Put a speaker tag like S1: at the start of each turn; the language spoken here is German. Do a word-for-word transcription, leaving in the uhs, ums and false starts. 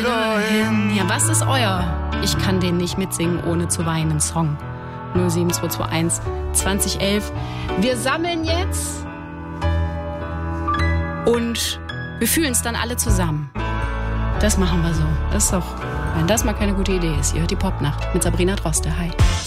S1: hin.
S2: Ja, was ist euer Ich kann den nicht mitsingen, ohne zu weinen Song? null sieben zwei zwei eins zwanzig elf. Wir sammeln jetzt und wir fühlen es dann alle zusammen. Das machen wir so. Das ist doch, wenn das mal keine gute Idee ist. Ihr hört die Popnacht mit Sabrina Droste. Hi.